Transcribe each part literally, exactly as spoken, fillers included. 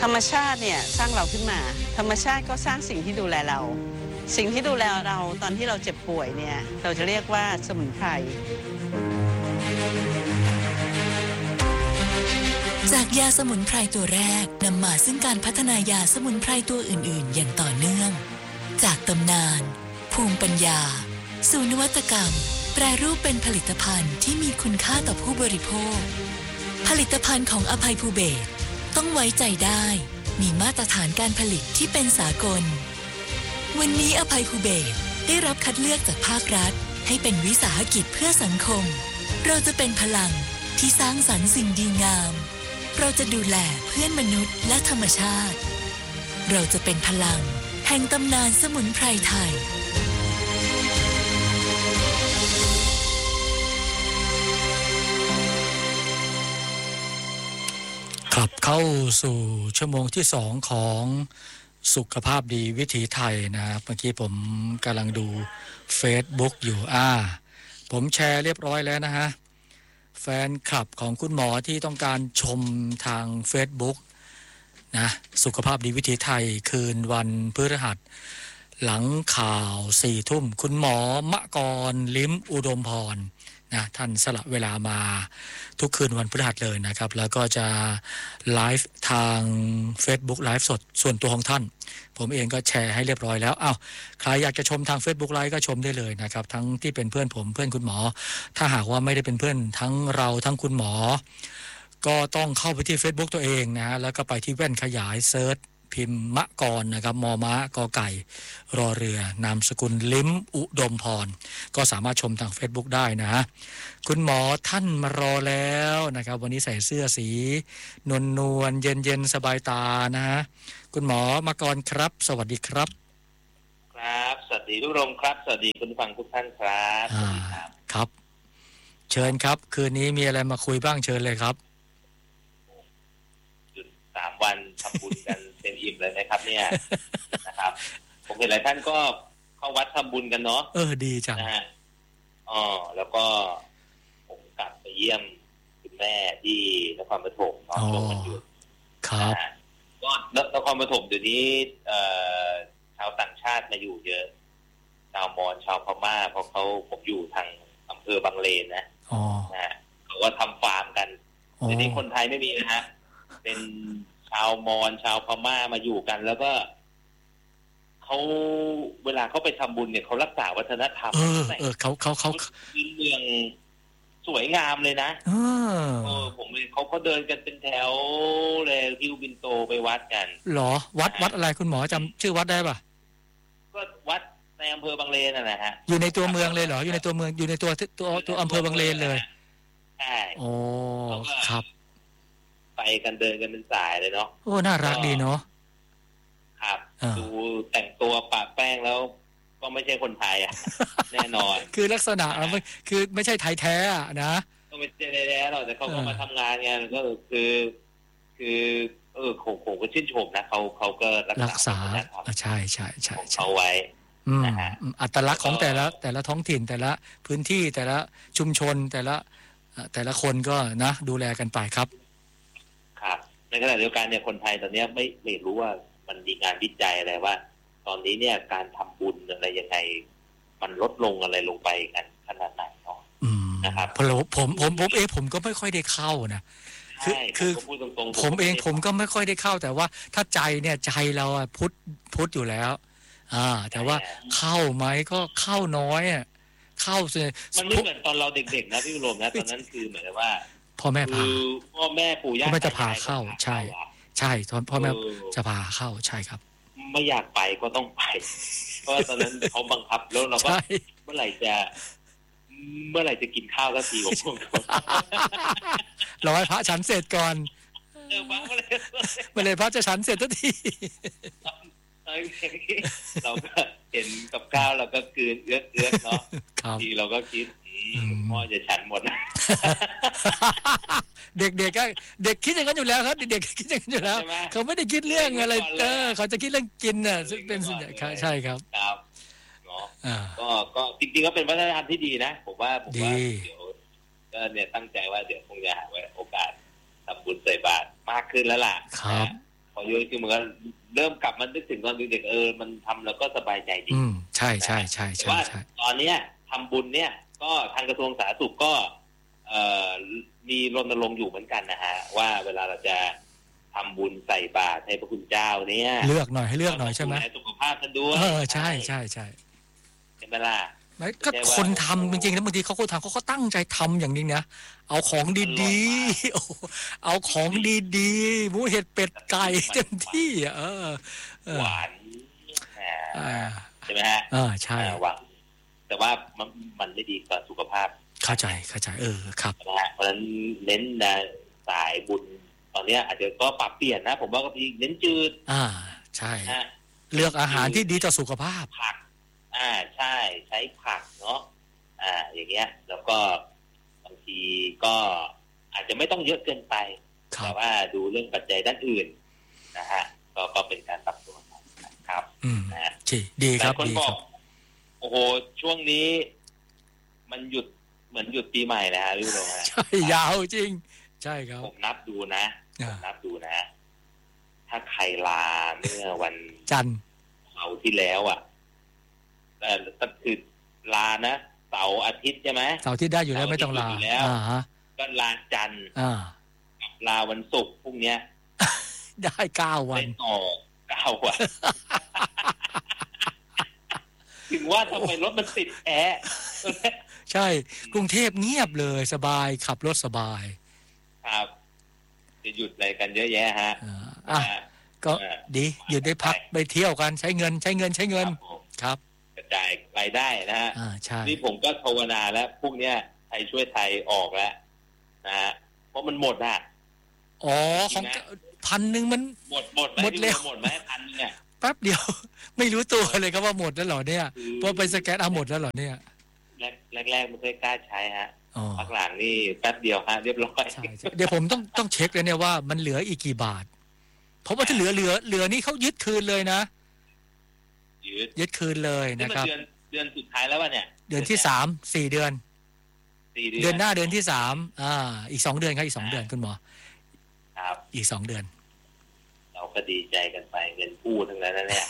ธรรมชาติเนี่ยสร้างเราขึ้นมาธรรมชาติก็สร้างสิ่งที่ดูแลเราสิ่งที่ดูแลเราตอนที่เราเจ็บป่วยเนี่ยเราจะเรียกว่าสมุนไพรจากยาสมุนไพรตัวแรกนำมาซึ่งการพัฒนายาสมุนไพรตัวอื่นๆอย่างต่อเนื่องจากตำนานภูมิปัญญาสู่นวัตกรรมแปรรูปเป็นผลิตภัณฑ์ที่มีคุณค่าต่อผู้บริโภคผลิตภัณฑ์ของอภัยภูเบศรต้องไว้ใจได้มีมาตรฐานการผลิตที่เป็นสากลวันนี้อภัยภูเบศรได้รับคัดเลือกจากภาครัฐให้เป็นวิสาหกิจเพื่อสังคมเราจะเป็นพลังที่สร้างสรรค์สิ่งดีงามเราจะดูแลเพื่อนมนุษย์และธรรมชาติเราจะเป็นพลังแห่งตำนานสมุนไพรไทยครับเข้าสู่ชั่วโมงที่สองของสุขภาพดีวิถีไทยนะเมื่อกี้ผมกำลังดู Facebook อยู่อ่าผมแชร์เรียบร้อยแล้วนะฮะแฟนคลับของคุณหมอที่ต้องการชมทาง Facebook นะสุขภาพดีวิถีไทยคืนวันพฤหัสหลังข่าวสี่ทุ่มคุณหมอมะกรลิ้มอุดมพรนะท่านสละเวลามาทุกคืนวันพฤหัสเลยนะครับแล้วก็จะไลฟ์ทาง Facebook ไลฟ์สดส่วนตัวของท่านผมเองก็แชร์ให้เรียบร้อยแล้วอ้าวใครอยากจะชมทาง Facebook ไลฟ์ก็ชมได้เลยนะครับทั้งที่เป็นเพื่อนผมเพื่อนคุณหมอถ้าหากว่าไม่ได้เป็นเพื่อนทั้งเราทั้งคุณหมอก็ต้องเข้าไปที่ Facebook ตัวเองนะแล้วก็ไปที่แว่นขยายเซิร์ชพิมพ์มะกรนะครับมอม้ากอไก่รอเรือนามสกุลลิ้มอุดมพรก็สามารถชมทาง Facebook ได้นะฮะคุณหมอท่านมารอแล้วนะครับวันนี้ใส่เสื้อสีนวลนวลเย็นเย็นสบายตานะฮะคุณหมอมะกรครับสวัสดีครับครับสวัสดีทุกท่านครับสวัสดีคุณผู้ฟังทุกท่านครับอ่าครับเชิญครับคืนนี้มีอะไรมาคุยบ้างเชิญเลยครับหยุดสามวันทำบุญกันเต็มอิ่มเลยนะครับเนี่ยนะครับผมเห็นหลายท่านก็เข้าวัดทำบุญกันเนาะเออดีจังนะฮะอ๋อแล้วก็ผมกลับไปเยี่ยมคุณแม่ที่นครปฐมเนาะช่วงวันหยุดครับก็นครปฐมเดี๋ยวนี้เอ่อชาวต่างชาติมาอยู่เยอะชาวมอญชาวพม่าเพราะเขาผมอยู่ทางอำเภอบางเลนนะอ๋อนะเขาก็ทำฟาร์มกันเดี๋ยวนี้คนไทยไม่มีนะฮะเป็นชาวมอญชาวพม่ามาอยู่กันแล้วก็เขาเวลาเขาไปทำบุญเนี่ยเขารักษาวัฒนธรรมเออเออเขาเขาเขาพื้นเมืองสวยงามเลยนะเออผมเขาเขาเดินกันเป็นแถวเลยฮิวบินโตไปวัดกันหรอวัดวัดอะไรคุณหมอจำชื่อวัดได้ป่ะก็วัดในอำเภอบางเลนน่ะนะฮะอยู่ในตัวเมืองเลยเหรออยู่ในตัวเมืองอยู่ในตัวตัวตัวอำเภอบางเลนเลยใช่โอ้ครับไปกันเดินกันเป็นสายเลยเนาะโอ้น่ารักดีเนาะครับดูแต่งตัวปะแป้งแล้วก็ไม่ใช่คนไทยอ่ะแน่นอนคือลักษณะคือไม่ใช่ไทยแท้นะก็ไม่ใช่แท้หรอกแต่เขาก็มาทำงานไงก็คือคือเออผมผมก็ชื่นชมนะเขาเขาก็รักษาใช่ใช่ใช่เอาไว้นะฮะอัตลักษณ์ของแต่ละแต่ละท้องถิ่นแต่ละพื้นที่แต่ละชุมชนแต่ละแต่ละคนก็นะดูแลกันไปครับครับในขณะเดียวกันเนี่ยคนไทยตอนนี้ไม่ไม่รู้ว่ามันมีงานวิจัยอะไรว่าตอนนี้เนี่ยการทำบุญอะไรยังไงมันลดลงอะไรลงไปกันขนาดไหนเนาะนะครับผมผมผมผมเองผมก็ไม่ค่อยได้เข้านะคือคือผมเองผมก็ไม่ค่อยได้เข้าแต่ว่าถ้าใจเนี่ยใจเราอะพุทธพุทธอยู่แล้วอ่าแต่ว่าเข้าไหมก็เข้าน้อยอ่ะเข้ามันไม่เหมือนตอนเราเด็กๆนะพี่รวมนะตอนนั้นคือเหมือนว่าพ่อแม่พาพ่อแม่ปู่ย่าพ่อแม่จะพาเข้าใช่ใช่ตอนพ่อแม่จะพาเข้าใช่ครับไม่อยากไปก็ต้องไปเพราะตอนนั้นเขาบังคับแล้วเราก็เมื่อไหร่จะเมื่อไหร่จะกินข้าวสักทีผมพูดรอให้พระฉันเสร็จก่อนเออพระเมื่อไหร่เมื่อไหร่พระจะฉันเสร็จสักทีเราก็เห็นกับข้าวเราก็กลืนเอื้อเอื้อเนาะทีเราก็คิดพ่อจะฉันหมดเด็กๆก็เด็กคิดอย่างนั้นอยู่แล้วครับเด็กๆคิดอย่างนั้นอยู่แล้วเขาไม่ได้คิดเรื่องอะไรเออเขาจะคิดเรื่องกินน่ะซึ่งเป็นสิ่งใช่ครับครับเนาะก็ก็จริงๆก็เป็นวัฒนธรรมที่ดีนะผมว่าผมว่าเดี๋ยวก็เนี่ยตั้งใจว่าเดี๋ยวคงจะหาโอกาสทำบุญใส่บาตรมากขึ้นแล้วล่ะครับพอเยอะคือเหมือนเริ่มกลับมานึกถึงตอนเด็กๆเออมันทำแล้วก็สบายใจดีอืมใช่ใช่ใช่ใช่ว่าตอนเนี้ยทำบุญเนี่ยก็ทางกระทรวงสาธารณสุขก็เอ่อมีรณรงค์อยู่เหมือนกันนะฮะว่าเวลาเราจะทำบุญใส่บาตรให้พระคุณเจ้าเนี่ยเลือกหน่อยให้เลือกหน่อยใช่ไหมสุขภาพกันด้วยเออใช่ใช่ใช่ใช่ไหมล่ะก็คนทำจริงๆแล้วบางทีเขาก็ทำเขาก็ตั้งใจทำอย่างนี้นะเอาของดีๆเอาของดีๆหมูเห็ดเป็ดไก่เต็มที่เออหวานใช่ไหมฮะอ่าใช่หวานแต่ว่ามันมันไม่ดีต่อสุขภาพเข้าใจเข้าใจเออครับนะฮะเพราะฉะนั้นเน้นนะสายบุญตอนนี้อาจจะก็ปรับเปลี่ยนนะผมว่าก็มีเน้นจืดอ่าใช่เลือกอาหารที่ดีต่อสุขภาพผักอ่าใช่ใช้ผักเนาะอ่าอย่างเงี้ยแล้วก็บางทีก็อาจจะไม่ต้องเยอะเกินไปแต่ว่าดูเรื่องปัจจัยด้านอื่นนะฮะก็ก็เป็นการปรับตัวนะครับนะดีครับดีครับโอ้โหช่วงนี้มันหยุดเหมือนหยุดปีใหม่นะฮะพี่โรจน์ใช่ยาวจริงใช่ครับผมนับดูนะผมนับดูนะถ้าใครลาเมื่อวันจันทร์เสาร์ที่แล้วอ่ะแต่ก็คือลานะเสาร์อาทิตย์ใช่ไหมเสาร์ที่ได้อยู่แล้วไม่ต้องลาอ่าฮะก็ลาจันทร์อ่าลาวันศุกร์พรุ่งนี้ได้เก้าวันได้ต่อเก้าวันถึงว่าทำไมรถมันติดแอร์ใช่กรุงเทพเงียบเลยสบายขับรถสบายครับจะหยุดอะไรกันเยอะแยะฮะอ่าก็ดีหยุดได้พักไปเที่ยวกันใช้เงินใช้เงินใช้เงินครับกระจายรายได้นะฮะอ่าใช่นี่ผมก็ภาวนาแล้วพวกเนี้ยไทยช่วยไทยออกแล้วนะฮะเพราะมันหมดอ่ะอ๋อของพันหนึ่งมันหมดหมดหมดแล้วหมดไหมพันเนี่ยแป๊บเดียวไม่รู้ตัวเลยครับว่าหมดแล้วเหรอเนี่ยพอไปสแกนเอาหมดแล้วเหรอเนี่ยแรกแรกไม่เคยกล้าใช้ฮะพักหลังนี่แป๊บเดียวฮะเรียบร้อยเดี๋ยวผมต้องต้องเช็คเลยเนี่ยว่ามันเหลืออีกกี่บาทเพราะว่าถ้าเหลือเหลือเหลือนี่เขายึดคืนเลยนะยึดยึดคืนเลยนะครับเดือนเดือนสุดท้ายแล้ววะเนี่ยเดือนที่สามสี่เดือนสี่เดือนเดือนหน้าเดือนที่สามอ่าอีกสองเดือนครับอีกสองเดือนคุณหมอครับอีกสองเดือนเราก็ดีใจกันไปเงินกู้ทั้งนั้นนะเนี่ย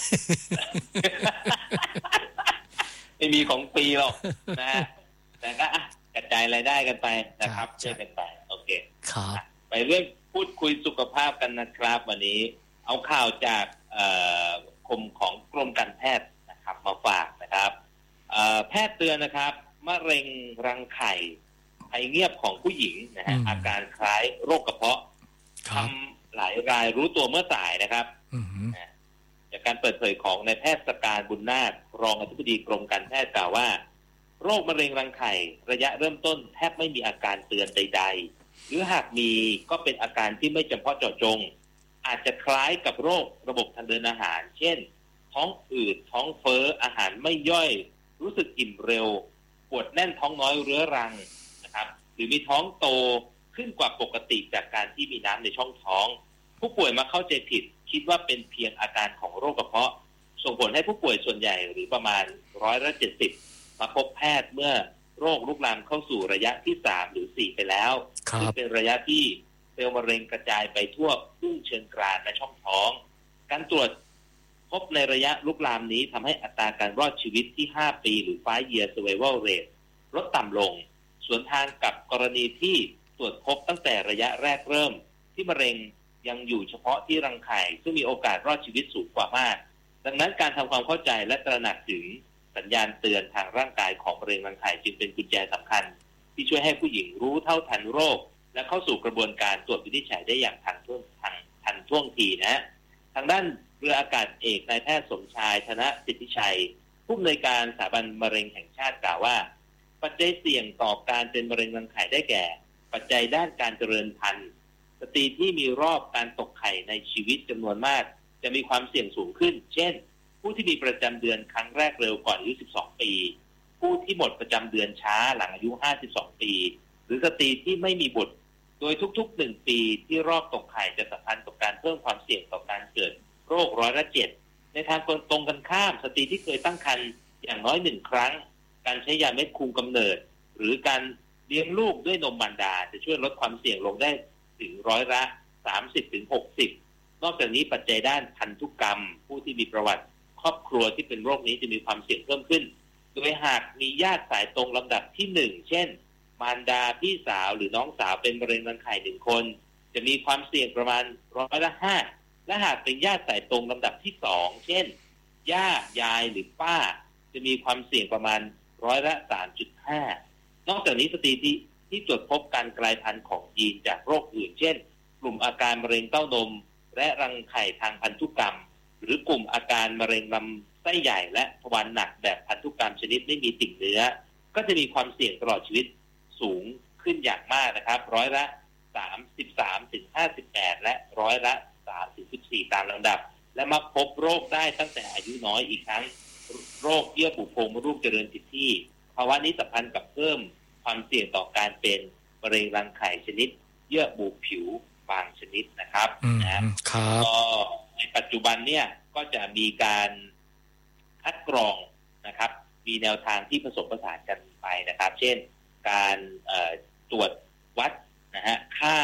ไม่มีของปีหรอกนะแต่ก็กระจายรายได้กันไปนะครับช่วยกันไปโอเคครับไปเรื่องพูดคุยสุขภาพกันนะครับวันนี้เอาข่าวจากกรมของกรมการแพทย์นะครับมาฝากนะครับแพทย์เตือนนะครับมะเร็งรังไข่ภัยเงียบของผู้หญิงนะฮะอาการคล้ายโรคกระเพาะทำหลายรายรู้ตัวเมื่อสายนะครับจากการเปิดเผยของนายแพทย์สการบุญนาครองอธิบดีกรมการแพทย์กล่าวว่าโรคมะเร็งรังไข่ระยะเริ่มต้นแทบไม่มีอาการเตือนใดๆหรือหากมีก็เป็นอาการที่ไม่จำเพาะเจาะจงอาจจะคล้ายกับโรคระบบทางเดินอาหารเช่นท้องอืดท้องเฟ้ออาหารไม่ย่อยรู้สึกอิ่มเร็วปวดแน่นท้องน้อยเรื้อรังนะครับหรือมีท้องโตขึ้นกว่าปกติจากการที่มีน้ำในช่องท้องผู้ป่วยมาเข้าใจผิดคิดว่าเป็นเพียงอาการของโรคกระเพาะส่งผลให้ผู้ป่วยส่วนใหญ่หรือประมาณร้อยละเจ็ดสิบมาพบแพทย์เมื่อโรคลุกลามเข้าสู่ระยะที่สามหรือสี่ไปแล้วซึ่งเป็นระยะที่เซลล์มะเร็งกระจายไปทั่วพุ่งเชิงกรานและช่องท้องการตรวจพบในระยะลุกลามนี้ทำให้อัตราการรอดชีวิตที่ห้าปีหรือ five year survival rate ลดต่ำลงสวนทางกับกรณีที่ตรวจพบตั้งแต่ระยะแรกเริ่มที่มะเร็งยังอยู่เฉพาะที่รังไข่ซึ่งมีโอกาสรอดชีวิตสูงกว่ามากดังนั้นการทำความเข้าใจและตระหนักถึงสัญญาณเตือนทางร่างกายของมะเร็งรังไข่จึงเป็นกุญแจสำคัญที่ช่วยให้ผู้หญิงรู้เท่าทันโรคและเข้าสู่กระบวนการตรวจวินิจฉัยได้อย่างทันท่วงทันทันท่วงทีนะทางด้านเรืออากาศเอกนายแพทย์สมชายธนสิทธิชัยผู้อำนวยการสถาบันมะเร็งแห่งชาติกล่าวว่าปัจจัยเสี่ยงต่อการเป็นมะเร็งรังไข่ได้แก่ปัจจัยด้านการเจริญพันธุ์สตรีที่มีรอบการตกไข่ในชีวิตจำนวนมากจะมีความเสี่ยงสูงขึ้นเช่นผู้ที่มีประจำเดือนครั้งแรกเร็วก่อนอายุสิบสองปีผู้ที่หมดประจำเดือนช้าหลังอายุห้าสิบสองปีหรือสตรีที่ไม่มีบุตรโดยทุกๆหนึ่งปีที่รอบตกไข่จะสัมพันธ์กับการเพิ่มความเสี่ยงต่อการเกิดโรคร้อยละเจ็ดในทางตรงกันข้ามสตรีที่เคยตั้งครรภ์อย่างน้อยหนึ่งครั้งการใช้ยาเม็ดคุมกำเนิดหรือการเลี้ยงลูกด้วยนมมารดาจะช่วยลดความเสี่ยงลงได้ถึงร้อยละสามสิบถึงหกสิบนอกจากนี้ปัจจัยด้านพันธุกรรมผู้ที่มีประวัติครอบครัวที่เป็นโรคนี้จะมีความเสี่ยงเพิ่มขึ้นโดยหากมีญาติสายตรงลำดับที่หนึ่งเช่นมารดาพี่สาวหรือน้องสาวเป็นมะเร็งรังไข่หนึ่งคนจะมีความเสี่ยงประมาณร้อยละห้าและหากเป็นญาติสายตรงลำดับที่สองเช่นย่ายายหรือป้าจะมีความเสี่ยงประมาณร้อยละสามจุดห้านอกจากนี้สถิติที่ตรวจพบการกลายพันธุ์ของยีนจากโรคอื่นเช่นกลุ่มอาการมะเร็งเต้านมและรังไข่ทางพันธุกรรมหรือกลุ่มอาการมะเร็งลำไส้ใหญ่และทวารหนักแบบพันธุกรรมชนิดไม่มีติ่งเนื้อก็จะมีความเสี่ยงตลอดชีวิตสูงขึ้นอย่างมากนะครับร้อยละสามสิบสามถึงห้าสิบแปดและร้อยละสามถึงสิบสี่ตามลำดับและมักพบโรคได้ตั้งแต่อายุน้อยอีกทั้งโรคเยื่อบุโพรงมดลูกเจริญผิดที่ภาวะนี้สัมพันธ์กับเพิ่มความเสี่ยงต่อการเป็นมะเร็งรังไข่ชนิดเยื่อบุผิวบางชนิดนะครับนะครับก็ในปัจจุบันเนี่ยก็จะมีการคัดกรองนะครับมีแนวทางที่ผสมผสานกันไปนะครับเช่นการตรวจวัดนะฮะค่า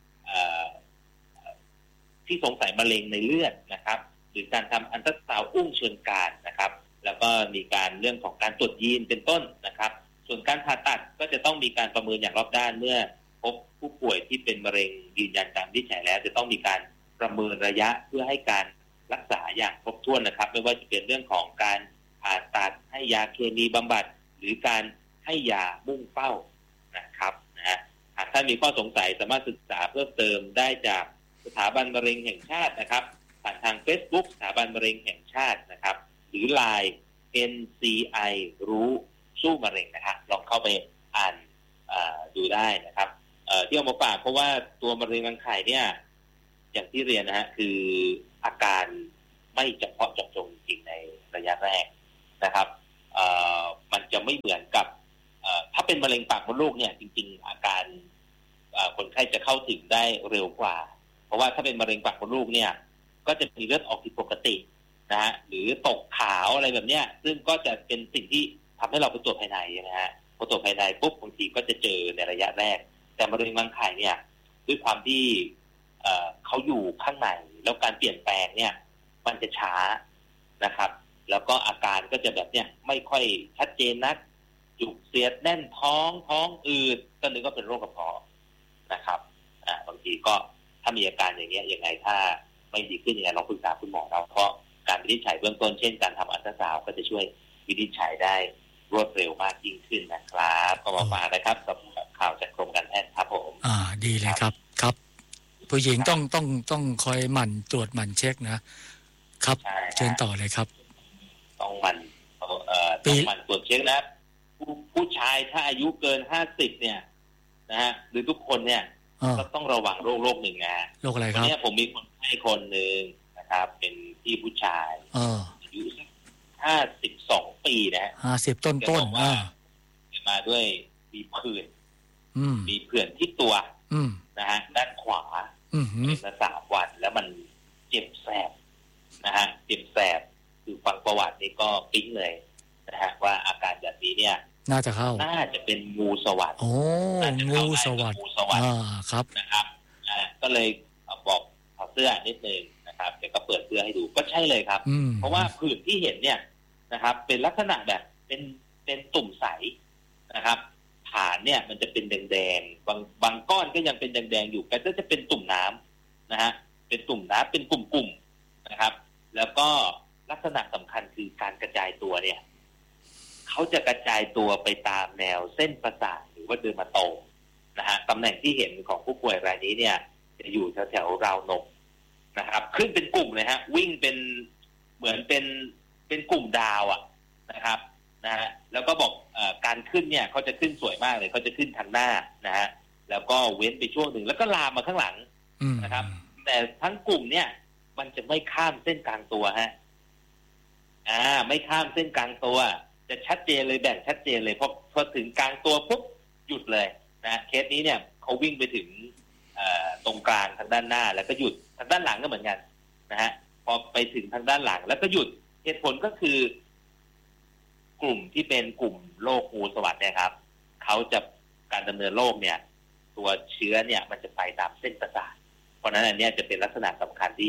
ที่สงสัยมะเร็งในเลือดนะครับหรือการทำอัลตราซาวด์อุ้งเชิงกรานนะครับแล้วก็มีการเรื่องของการตรวจยีนเป็นต้นนะครับส่วนการผ่าตัดก็จะต้องมีการประเมินอย่างรอบด้านเมื่อพบผู้ป่วยที่เป็นมะเร็งยืนยันการวินิจฉัยแล้วจะต้องมีการประเมินระยะเพื่อให้การรักษาอย่างครบถ้วนนะครับไม่ว่าจะเป็นเรื่องของการผ่าตัดให้ยาเคมีบำบัดหรือการให้ยามุ่งเป้านะครับนะฮะหากท่านมีข้อสงสัยสามารถศึกษาเพิ่มเติมได้จากสถาบันมะเร็งแห่งชาตินะครับผ่านทาง Facebook สถาบันมะเร็งแห่งชาตินะครับหรือ ไลน์ เอ็น ซี ไอ รู้สู้มะเร็งนะครับลองเข้าไปอ่านดูได้นะครับที่เอามาฝากเพราะว่าตัวมะเร็งรังไข่เนี่ยอย่างที่เรียนนะฮะคืออาการไม่เฉพาะเจาะจงจริงในระยะแรกนะครับมันจะไม่เหมือนกับถ้าเป็นมะเร็งปากมดลูกเนี่ยจริงๆอาการคนไข้จะเข้าถึงได้เร็วกว่าเพราะว่าถ้าเป็นมะเร็งปากมดลูกเนี่ยก็จะมีเลือดออกผิดปกตินะฮะหรือตกขาวอะไรแบบเนี้ยซึ่งก็จะเป็นสิ่งที่ทำให้เราไปตรวจภายในนะฮะพอตรวจภายในปุ๊บบางทีก็จะเจอในระยะแรกแต่มะเร็งรังไข่เนี่ยด้วยความที่เขาอยู่ข้างในแล้วการเปลี่ยนแปลงเนี่ยมันจะช้านะครับแล้วก็อาการก็จะแบบเนี้ยไม่ค่อยชัดเจนนักจุกเสียดแน่นท้องท้องอืดก็นึกว่าเป็นโรคกระเพาะนะครับอ่าบางทีก็ถ้ามีอาการอย่างเงี้ยยังไงถ้าไม่ดีขึ้นยังไงลองปรึกษาคุณหมอเราเพราะการวินิจฉัยเบื้องต้นเช่นการทำอัลตราซาวด์ก็จะช่วยวินิจฉัยได้รวดเร็วมากยิ่งขึ้นนะครับก็มาฝากนะครับกับข่าวจากกรมการแพทย์ครับผมอ่าดีเลยครับครับผู้หญิงต้องต้องต้องคอยหมั่นตรวจหมั่นเช็คนะครับเชิญต่อเลยครับต้องหมั่นเอ่อต้องหมั่นตรวจเช็คนะผู้ผู้ชายถ้าอายุเกินห้าสิบเนี่ยนะฮะหรือทุกคนเนี่ยก็ต้องระวังโรคโรคหนึ่งนะโรคอะไรครับเนี่ยผมมีคนไข้คนหนึ่งนะครับเป็นพี่ผู้ชายอายุห้าสิบสองปีนะฮะห้าสิบต้นต้นอ่ามาด้วยมีผื่นมีผื่นที่ตัวนะฮะด้านขวาเป็นมาสามวันแล้วมันเจ็บแสบนะฮะเจ็บแสบคือฟังประวัตินี่ก็ปิ๊งเลยนะฮะว่าอาการแบบนี้เนี่ยน่าจะเข้าน่าจะเป็นงูสวัสด์โอ้งูสวัสด์งูสวัสด์อ่าครับนะครับอ่าก็เลยบอกถอดเสื้อนิดนึงนะครับเดี๋ยวก็เปิดเสื้อให้ดูก็ใช่เลยครับเพราะว่าผื่นที่เห็นเนี่ยนะครับเป็นลักษณะแบบเป็นเป็นตุ่มใสนะครับฐานเนี่ยมันจะเป็นแดงๆบางบางก้อนก็ยังเป็นแดงๆอยู่แต่ก็จะเป็นตุ่มน้ำนะฮะเป็นตุ่มน้ำเป็นกลุ่มๆนะครับแล้วก็ลักษณะสำคัญคือการกระจายตัวเนี่ยเขาจะกระจายตัวไปตามแนวเส้นประสาทหรือว่าเดอร์มาโตมนะฮะตำแหน่งที่เห็นของผู้ป่วยรายนี้เนี่ยจะอยู่แถวๆราวนมนะครับขึ้นเป็นกลุ่มเลยฮะวิ่งเป็นเหมือนเป็นเป็นกลุ่มดาวอ่ะนะครับนะฮะแล้วก็บอกเอ่อการขึ้นเนี่ยเขาจะขึ้นสวยมากเลยเขาจะขึ้นทางหน้านะฮะแล้วก็เว้นไปช่วงหนึ่งแล้วก็ลามมาข้างหลังนะครับแต่ทั้งกลุ่มเนี่ยมันจะไม่ข้ามเส้นกลางตัวฮะอ่าไม่ข้ามเส้นกลางตัวจะชัดเจนเลยแบ่งชัดเจนเลยพอพอถึงกลางตัวปุ๊บหยุดเลยนะเคสนี้เนี่ยเขาวิ่งไปถึงตรงกลางทางด้านหน้าแล้วก็หยุดทางด้านหลังก็เหมือนกันนะฮะพอไปถึงทางด้านหลังแล้วก็หยุดเหตุผลก็คือกลุ่มที่เป็นกลุ่มโรคงูสวัสด์เนี่ยครับเขาจะการดำเนินโรคเนี่ยตัวเชื้อเนี่ยมันจะไปตามเส้นประสาทเพราะนั้นอันนี้จะเป็นลักษณะสำคัญที่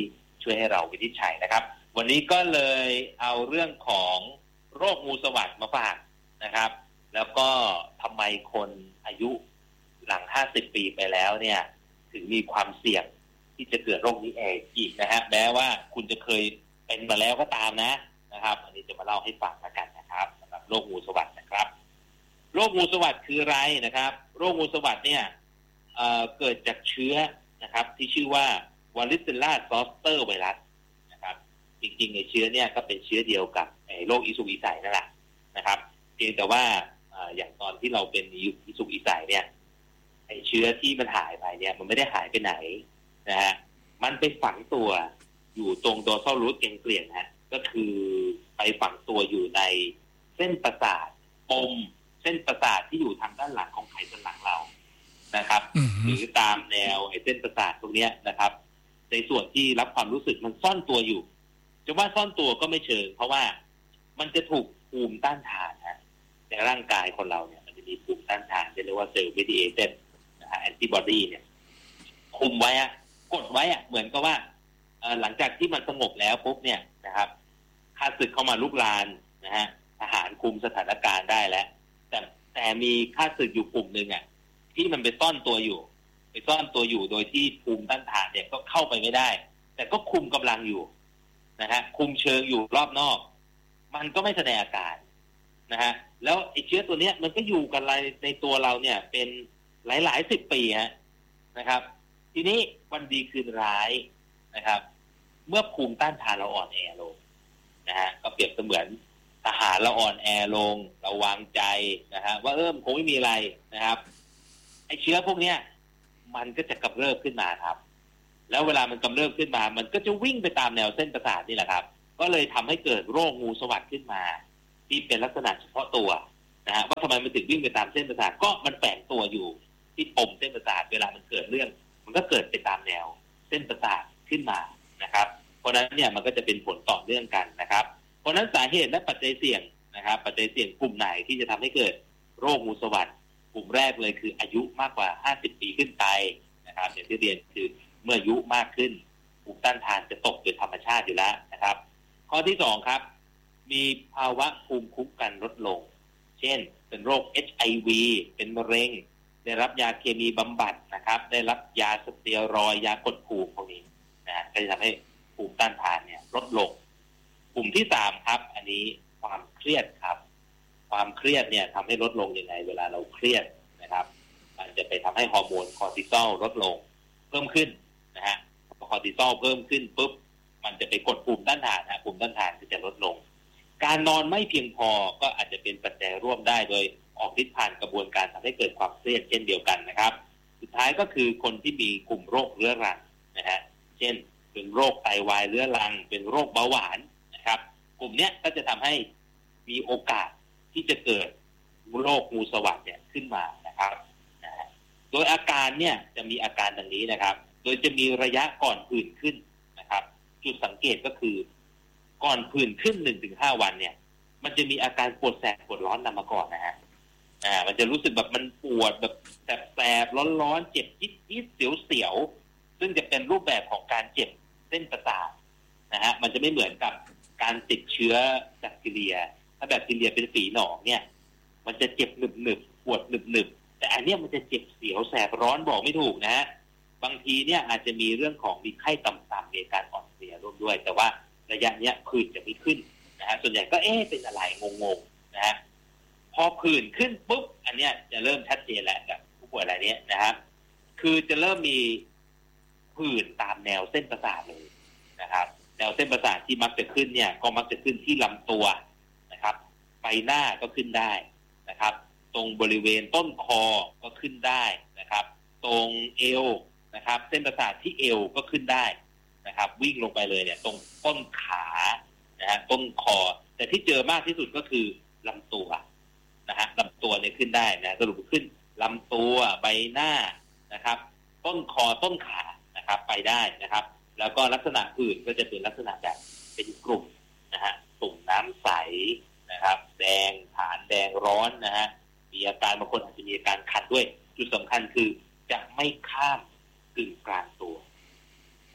ช่วยให้เราวินิจฉัยนะครับวันนี้ก็เลยเอาเรื่องของโรคงูสวัสด์มาฝากนะครับแล้วก็ทำไมคนอายุหลังห้าสิบปีไปแล้วเนี่ยถึงมีความเสี่ยงที่จะเกิดโรคนี้เองอีกนะฮะแม้ว่าคุณจะเคยเป็นมาแล้วก็ตามนะนะครับอันนี้จะมาเล่าให้ฟังแล้วกันนะครับสำหรับโรคงูสวัสด์นะครับโรคงูสวัสด์คืออะไรนะครับโรคงูสวัสด์เนี่ย เอ่อ เกิดจากเชื้อนะครับที่ชื่อว่าวาริซิลลาซอสเตอร์ไวรัสนะครับจริงๆในเชื้อเนี่ยก็เป็นเชื้อเดียวกับโรคอีสุกอีใสนั่นแหละนะครับเพียงแต่ว่าอย่างตอนที่เราเป็นอีสุกอีใสเนี่ยไอเชื้อที่มันหายไปเนี่ยมันไม่ได้หายไปไหนนะฮะมันไปฝังตัวอยู่ตรงดอร์ซัลรูทแกงเกลียนฮะก็คือไปฝังตัวอยู่ในเส้นประสาทปมเส้นประสาทที่อยู่ทางด้านหลังของไขสันหลังเรานะครับ mm-hmm. หรือตามแนวไอ้เส้นประสาทตรงนี้นะครับในส่วนที่รับความรู้สึกมันซ่อนตัวอยู่จะว่าซ่อนตัวก็ไม่เชิงเพราะว่ามันจะถูกภูมิต้านทานฮะในร่างกายคนเราเนี่ยมันจะมีภูมิต้านทานเรียกว่าเซลล์เมดิเอเต็ดนะฮะแอนติบอดีเนี่ยคุมไว้อะกดไว้อะเหมือนกับว่าหลังจากที่มันสงบแล้วปุ๊บเนี่ยนะครับข้าศึกเข้ามาลุกลานนะฮะทหารคุมสถานการณ์ได้แล้วแต่แต่มีข้าศึกอยู่กลุ่มนึงอ่ะที่มันไปซ่อนตัวอยู่ไปซ่อนตัวอยู่โดยที่ภูมิต้านทานเนี่ยก็เข้าไปไม่ได้แต่ก็คุมกำลังอยู่นะฮะคุมเชิงอยู่รอบนอกมันก็ไม่แสดงอาการนะฮะแล้วไอ้เชื้อตัวเนี้ยมันก็อยู่กันในในตัวเราเนี่ยเป็นหลายๆสิบปีฮะนะครับทีนี้วันดีคืนร้ายนะครับเมื่อภูมิต้านทานเราอ่อนแอลงนะฮะก็เปรียบเสมือนทหารเราอ่อนแอลงเราวางใจนะฮะว่าเออคงไม่มีอะไรนะครับไอ้เชื้อพวกเนี้ยมันก็จะกำเริบขึ้นมาครับแล้วเวลามันกำเริบขึ้นมามันก็จะวิ่งไปตามแนวเส้นประสาทนี่แหละครับก็เลยทำให้เกิดโรคงูสวัสด์ขึ้นมาที่เป็นลักษณะเฉพาะตัวนะฮะว่าทำไมมันถึงวิ่งไปตามเส้นประสาทก็มันแฝงตัวอยู่ที่ปมเส้นประสาทเวลามันเกิดเรื่องมันก็เกิดไปตามแนวเส้นประสาทขึ้นมานะครับเพราะนั้นเนี่ยมันก็จะเป็นผลต่อเนื่องกันนะครับเพราะนั้นสาเหตุและปัจจัยเสี่ยงนะครับปัจจัยเสี่ยงกลุ่มไหนที่จะทำให้เกิดโรคงูสวัสด์กลุ่มแรกเลยคืออายุมากกว่าห้าสิบปีขึ้นไปนะครับอย่างที่เรียนคือเมื่ออายุมากขึ้นภูมิต้านทานจะตกโดยธรรมชาติอยู่แล้วนะครับข้อที่สองครับมีภาวะภูมิคุ้มกันลดลงเช่นเป็นโรค เอช ไอ วี เป็นมะเร็งได้รับยาเคมีบำบัดนะครับได้รับยาสเตียรอยด์ยากดภูมิพวกนี้นะก็จะทำให้ภูมิต้านทานเนี่ยลดลงกลุ่มที่สามครับอันนี้ความเครียดครับความเครียดเนี่ยทำให้ลดลงยังไงเวลาเราเครียดนะครับมันจะไปทำให้ฮอร์โมนคอร์ติซอลลดลงเพิ่มขึ้นนะฮะพอคอร์ติซอลเพิ่มขึ้นปุ๊บมันจะไปกดภูมิต้านทานนะภูมิต้านทานก็จะลดลงการนอนไม่เพียงพอก็อาจจะเป็นปัจจัยร่วมได้โดยออกฤทธิ์ผ่านกระบวนการทำให้เกิดความเครียดเช่นเดียวกันนะครับสุดท้ายก็คือคนที่มีกลุ่มโรคเรื้อรังนะฮะเช่นเป็นโรคไตวายเรื้อรังเป็นโรคเบาหวานนะครับกลุ่มนี้ก็จะทำให้มีโอกาสที่จะเกิดโรคงูสวัสด์เนี่ยขึ้นมานะครับโดยอาการเนี่ยจะมีอาการดังนี้นะครับโดยจะมีระยะก่อนผื่นขึ้นนะครับจุดสังเกตก็คือก่อนผื่นขึ้น หนึ่งถึงห้า วันเนี่ยมันจะมีอาการปวดแสบปวดร้อนนำมาก่อนนะฮะอ่ามันจะรู้สึกแบบมันปวดแบบแสบๆร้อนๆเจ็บจี๊ดๆเสียวๆซึ่งจะเป็นรูปแบบของการเจ็บเส้นประสาทนะฮะมันจะไม่เหมือนกับการติดเชื้อแบคทีเรียถ้าแบคทีเรียเป็นฝีหนองเนี่ยมันจะเจ็บหนึบๆปวดหนึบๆแต่อันนี้มันจะเจ็บเสียวแสบร้อนบอกไม่ถูกนะฮะบางทีเนี่ยอาจจะมีเรื่องของมีไข้ต่ำๆมีอาการอ่อนเพลียร่วมด้วยแต่ว่าระยะเนี้ยผื่นจะไม่ขึ้นนะฮะส่วนใหญ่ก็เอ๊ะเป็นอะไรงงๆนะฮะพอผื่นขึ้นปุ๊บอันเนี้ยจะเริ่มชัดเจนแล้วกับผู้ป่วยรายนี้นะครับคือจะเริ่มมีผื่นตามแนวเส้นประสาทเลยนะครับแนวเส้นประสาทที่มักจะขึ้นเนี่ยก็มักจะขึ้นที่ลำตัวนะครับใบหน้าก็ขึ้นได้นะครับตรงบริเวณต้นคอก็ขึ้นได้นะครับตรงเอวนะครับเส้นประสาทที่เอวก็ขึ้นได้นะครับวิ่งลงไปเลยเนี่ยตรงต้นขานะฮะต้นคอแต่ที่เจอมากที่สุดก็คือลำตัวนะฮะลำตัวเนี่ยขึ้นได้นะสรุปขึ้นลำตัวใบหน้านะครับต้นคอต้นขานะครับไปได้นะครับแล้วก็ลักษณะอื่นก็จะเป็นลักษณะแบบเป็นกลุ่มนะฮะตุ่มน้ำใสนะครับแดงฐานแดงร้อนนะฮะมีอาการบางคนอาจจะมีอาการคันด้วยจุดสำคัญคือจะไม่ข้ามกึ่งกลางตัวนะครับจะ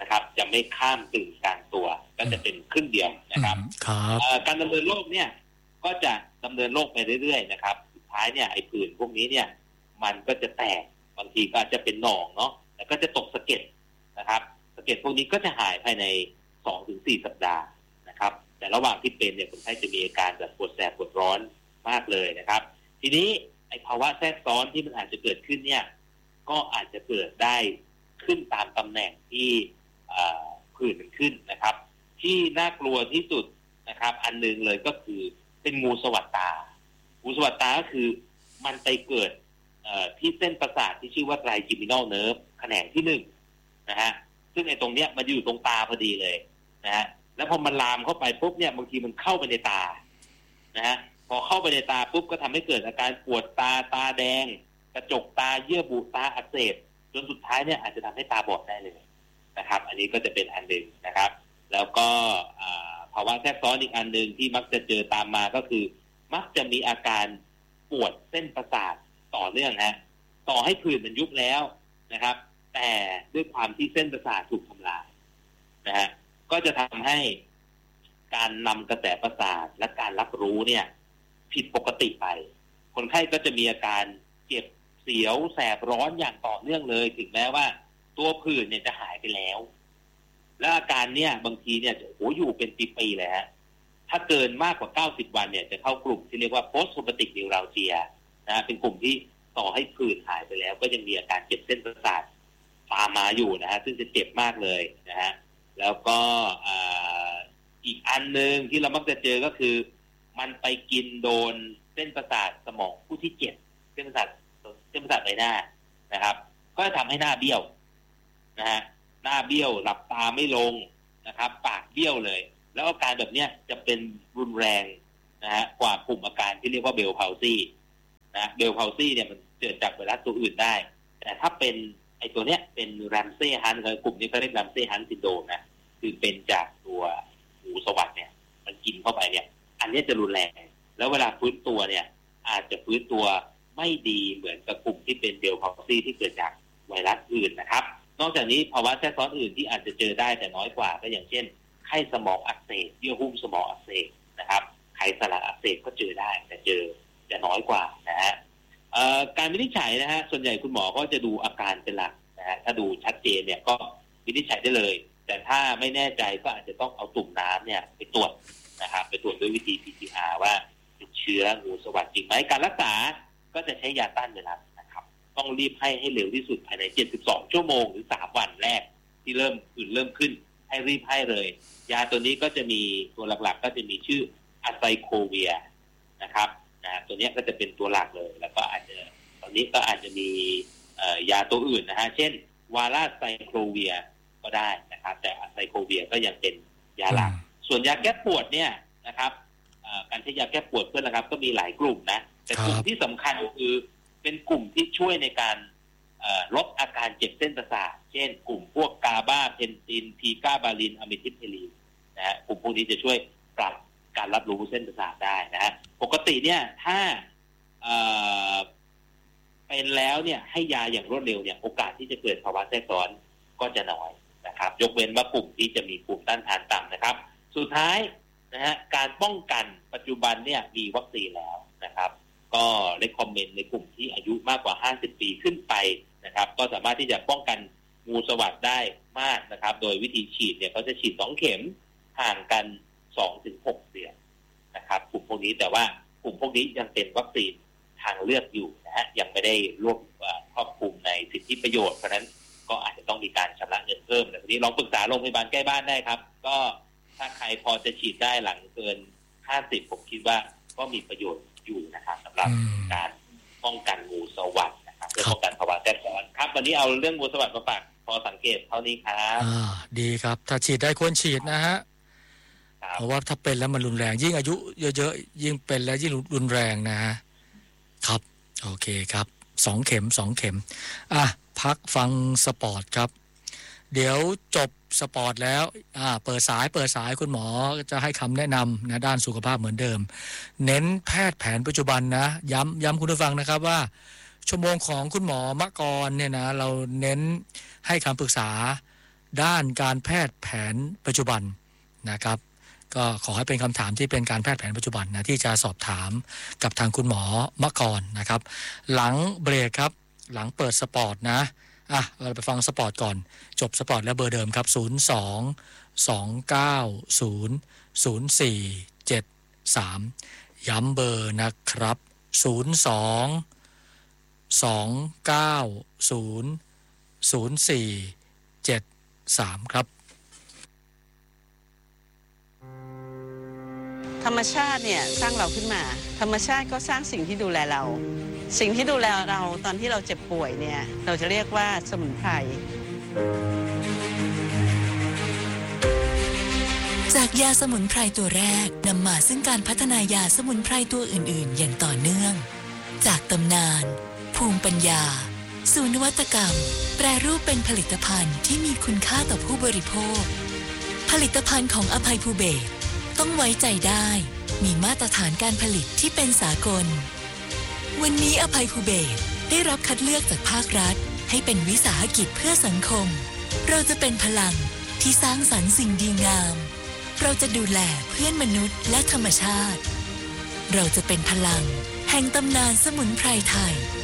ไม่ข้ามกึ่งกลางตัวก็จะเป็นครึ่งเดียวนะครับการดำเนินโรคเนี่ยก็จะดำเนินโรคไปเรื่อยๆนะครับสุดท้ายเนี่ยไอ้ผื่นพวกนี้เนี่ยมันก็จะแตกบางทีก็จะเป็นหนองเนาะแล้วก็จะตกสะเก็ดนะครับสะเก็ดพวกนี้ก็จะหายภายใน สองถึงสี่ สัปดาห์นะครับแต่ระหว่างที่เป็นเนี่ยคนไข้จะมีอาการแบบปวดแสบปวดร้อนมากเลยนะครับทีนี้ไอ้ภาวะแทรกซ้อนที่มันอาจจะเกิดขึ้นเนี่ยก็อาจจะเกิดได้ขึ้นตามตำแหน่งที่ผื่นมันขึ้นนะครับที่น่ากลัวที่สุดนะครับอันนึงเลยก็คือเป็นงูสวัสดางูสวัสดาก็คือมันไปเกิดที่เส้นประสาทที่ชื่อว่าไตรจิมินอลเนิร์ฟแขนงที่หนึ่งนะฮะซึ่งไอ้ตรงเนี้ยมันอยู่ตรงตาพอดีเลยนะฮะแล้วพอมันลามเข้าไปปุ๊บเนี่ยบางทีมันเข้าไปในตานะฮะพอเข้าไปในตาปุ๊บก็ทำให้เกิดอาการปวดตาตาแดงกระจกตาเยื่อบุตาอักเสบจนสุดท้ายเนี่ยอาจจะทำให้ตาบอดได้เลยนะครับอันนี้ก็จะเป็นอันหนึ่งนะครับแล้วก็ภาวะแทรกซ้อนอีกอันหนึ่งที่มักจะเจอตามมาก็คือมักจะมีอาการปวดเส้นประสาทต่อเนื่องฮะต่อให้ผื่นมันยุบแล้วนะครับแต่ด้วยความที่เส้นประสาทถูกทำลายนะฮะก็จะทำให้การนำกระแสประสาทและการรับรู้เนี่ยผิดปกติไปคนไข้ก็จะมีอาการเจ็บเสียวแสบร้อนอย่างต่อเนื่องเลยถึงแม้ว่าตัวผื่นเนี่ยจะหายไปแล้วและอาการเนี่ยบางทีเนี่ยโอ้อยู่เป็นปีๆเลยฮะถ้าเกินมากกว่าเก้าสิบวันเนี่ยจะเข้ากลุ่มที่เรียกว่า post traumatic neuralgia นะเป็นกลุ่มที่ต่อให้ผื่นหายไปแล้วก็ยังมีอาการเจ็บเส้นประสาทตามมาอยู่นะฮะซึ่งจะเจ็บมากเลยนะฮะแล้วก็อีกอันนึงที่เรามักจะเจอก็คือมันไปกินโดนเส้นประสาทสมองผู้ที่เจ็บเส้นประสาทเส้นประสาทใบหน้านะครับก็จะทำให้หน้าเบี้ยวนะฮะหน้าเบี้ยวหลับตาไม่ลงนะครับปากเบี้ยวเลยแล้วอาการแบบเนี้ยจะเป็นรุนแรงนะฮะกว่ากลุ่มอาการที่เรียกว่าเบลพาวซี่นะเบลพาวซี่เนี่ยมันเกิดจากไวรัสตัวอื่นได้แต่ถ้าเป็นไอตัวเนี้ยเป็นแรมเซ่ฮันต์กลุ่มนี้เขาเรียกแรมเซ่ฮันต์ซินโดรมนะคือเป็นจากตัวงูสวัสด์เนี่ยมันกินเข้าไปเนี่ยอันนี้จะรุนแรงแล้วเวลาฟื้นตัวเนี่ยอาจจะฟื้นตัวไม่ดีเหมือนกับกลุ่มที่เป็นเบลพาวซี่ที่เกิดจากไวรัสอื่นนะครับนอกจากนี้ภาวะแทรกซ้อนอื่นที่อาจจะเจอได้แต่น้อยกว่าก็อย่างเช่นไข้สมองอักเสบเยื่อหุ้มสมองอักเสบนะครับไขสันหลังอักเสบก็เจอได้แต่เจอจะน้อยกว่านะฮะการวินิจฉัยนะฮะส่วนใหญ่คุณหมอก็จะดูอาการเป็นหลักนะฮะถ้าดูชัดเจนเนี่ยก็วินิจฉัยได้เลยแต่ถ้าไม่แน่ใจก็อาจจะต้องเอาตุ่มน้ำเนี่ยไปตรวจนะครับไปตรวจด้วยวิธี พี ซี อาร์ ว่าติดเชื้องูสวัสด์จริงไหมการรักษาก็จะใช้ยาต้านไวรัสนะครับต้องรีบให้ให้เร็วที่สุดภายในเจ็ดสิบสองชั่วโมงหรือสามวันแรกที่เริ่มผื่นเริ่มขึ้นให้รีบให้เลยยาตัวนี้ก็จะมีตัวหลักๆก็จะมีชื่ออะไซโคเวียนะครับนะตัวนี้ก็จะเป็นตัวหลักเลยแล้วก็อาจจะตอนนี้ก็อาจจะมียาตัวอื่นนะฮะเช่นวาราไซโคเวียก็ได้นะครับแต่อะไซโคเวียก็ยังเป็นยาหลักส่วนยาแก้ปวดเนี่ยนะครับการใช้ยาแก้ปวดเพื่อนนะครับก็มีหลายกลุ่มนะแต่กลุ่มที่สำคัญคือเป็นกลุ่มที่ช่วยในการลดอาการเจ็บเส้นประสาทเช่นกลุ่มพวกกาบาเพนซินพีกาบาลินอะมิทิเพลีนนะฮะกลุ่มพวกนี้จะช่วยปรับการรับรู้เส้นประสาทได้นะฮะปกติเนี่ยถ้าเป็นแล้วเนี่ยให้ยาอย่างรวดเร็วเนี่ยโอกาสที่จะเกิดภาวะแทรกซ้อนก็จะน้อยนะครับยกเว้นว่ากลุ่มที่จะมีภูมิต้านทานต่ำนะครับสุดท้ายนะฮะการป้องกันปัจจุบันเนี่ยมีวัคซีนแล้วนะครับก็เรคคอมเมนต์ในกลุ่มที่อายุมากกว่าห้าสิบปีขึ้นไปนะครับก็สามารถที่จะป้องกันงูสวัสด์ได้มากนะครับโดยวิธีฉีดเนี่ยเขาจะฉีดสองเข็มห่างกัน สองถึงหก เดือนนะครับกลุ่มพวกนี้แต่ว่ากลุ่มพวกนี้ยังเป็นวัคซีนทางเลือกอยู่นะฮะยังไม่ได้รวบครอบคลุมในสิทธิประโยชน์เพราะนั้นก็อาจจะต้องมีการชำระเงินเพิ่มแต่ทีนี้ลองปรึกษาโรงพยาบาลใกล้บ้านได้ครับก็ถ้าใครพอจะฉีดได้หลังเกินห้าสิบผมคิดว่าก็มีประโยชน์อยู่นะครับสำหรับการป้องกันงูสวัสด์นะครับเพื่อป้องกันภาวะแทรกซ้อนครับวันนี้เอาเรื่องงูสวัสด์มาฝากพอสังเกตเท่านี้ครับอ่าดีครับถ้าฉีดได้ควรฉีดนะฮะเพราะว่าถ้าเป็นแล้วมันรุนแรงยิ่งอายุเยอะๆยิ่งเป็นแล้วยิ่งรุนแรงนะฮะครับโอเคครับสองเข็มสองเข็มอ่ะพักฟังสปอร์ตครับเดี๋ยวจบสปอร์ตแล้วอ่าเปิดสายเปิดสายคุณหมอจะให้คำแนะนำนะด้านสุขภาพเหมือนเดิมเน้นแพทย์แผนปัจจุบันนะย้ำย้ำคุณผู้ฟังนะครับว่าชั่วโมงของคุณหมอมะกรเนี่ยนะเราเน้นให้คำปรึกษาด้านการแพทย์แผนปัจจุบันนะครับก็ขอให้เป็นคำถามที่เป็นการแพทย์แผนปัจจุบันนะที่จะสอบถามกับทางคุณหมอมกรนะครับหลังเบรกครับหลังเปิดสปอร์ตนะอ่ะเราไปฟังสปอร์ตก่อนจบสปอร์ตแล้วเบอร์เดิมครับศูนย์ สอง สอง เก้า ศูนย์ ศูนย์ สี่ เจ็ด สามย้ำเบอร์นะครับศูนย์ สอง สอง เก้า ศูนย์ ศูนย์ สี่ เจ็ด สามครับธรรมชาติเนี่ยสร้างเราขึ้นมาธรรมชาติก็สร้างสิ่งที่ดูแลเราสิ่งที่ดูแลเราตอนที่เราเจ็บป่วยเนี่ยเราจะเรียกว่าสมุนไพรจากยาสมุนไพรตัวแรกนำมาซึ่งการพัฒนายาสมุนไพรตัวอื่นๆอย่างต่อเนื่องจากตำนานภูมิปัญญาสู่นวัตกรรมแปรรูปเป็นผลิตภัณฑ์ที่มีคุณค่าต่อผู้บริโภคผลิตภัณฑ์ของอภัยภูเบศรต้องไว้ใจได้มีมาตรฐานการผลิตที่เป็นสากลวันนี้อภัยภูเบศรได้รับคัดเลือกจากภาครัฐให้เป็นวิสาหกิจเพื่อสังคมเราจะเป็นพลังที่สร้างสรรค์สิ่งดีงามเราจะดูแลเพื่อนมนุษย์และธรรมชาติเราจะเป็นพลังแห่งตำนานสมุนไพรไทย